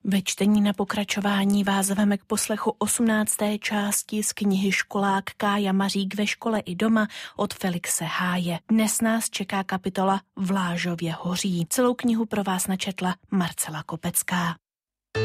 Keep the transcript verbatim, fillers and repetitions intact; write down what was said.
Ve čtení na pokračování vás zveme k poslechu osmnácté části z knihy Školák Kája Mařík ve škole i doma od Felixe Háje. Dnes nás čeká kapitola V Lážově hoří. Celou knihu pro vás načetla Marcela Kopecká.